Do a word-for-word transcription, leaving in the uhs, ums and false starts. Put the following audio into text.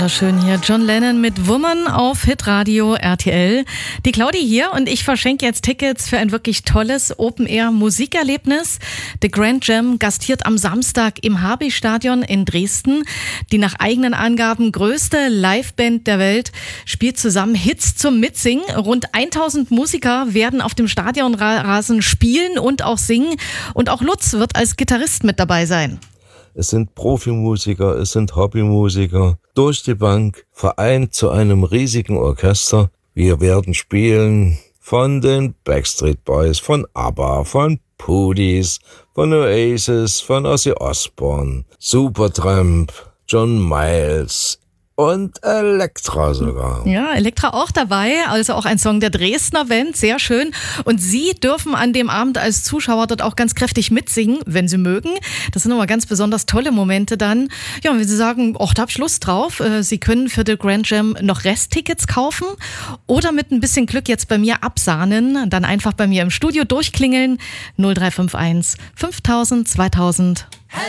wunderschön hier. John Lennon mit Woman auf Hitradio R T L. Die Claudi hier und ich verschenke jetzt Tickets für ein wirklich tolles Open-Air-Musikerlebnis. The Grand Jam gastiert am Samstag im Habi-Stadion in Dresden. Die nach eigenen Angaben größte Liveband der Welt spielt zusammen Hits zum Mitsingen. Rund tausend Musiker werden auf dem Stadionrasen spielen und auch singen. Und auch Lutz wird als Gitarrist mit dabei sein. Es sind Profimusiker, es sind Hobbymusiker, durch die Bank, vereint zu einem riesigen Orchester. Wir werden spielen von den Backstreet Boys, von ABBA, von Pooties, von Oasis, von Ozzy Osbourne, Supertramp, John Miles und Elektra sogar. Ja, Elektra auch dabei, also auch ein Song der Dresdner Band, sehr schön. Und Sie dürfen an dem Abend als Zuschauer dort auch ganz kräftig mitsingen, wenn Sie mögen. Das sind immer ganz besonders tolle Momente dann. Ja, und wenn Sie sagen, ach, da hab ich Lust drauf, Sie können für The Grand Jam noch Resttickets kaufen oder mit ein bisschen Glück jetzt bei mir absahnen, dann einfach bei mir im Studio durchklingeln. null drei fünf eins fünftausend zweitausend